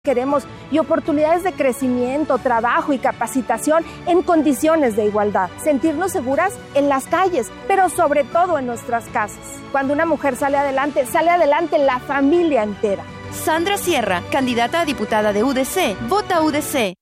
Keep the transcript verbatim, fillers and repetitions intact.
queremos y oportunidades de crecimiento, trabajo y capacitación en condiciones de igualdad. Sentirnos seguras en las calles, pero sobre todo en nuestras casas. Cuando una mujer sale adelante, sale adelante la familia entera. Sandra Sierra, candidata a diputada de U D C. Vota U D C.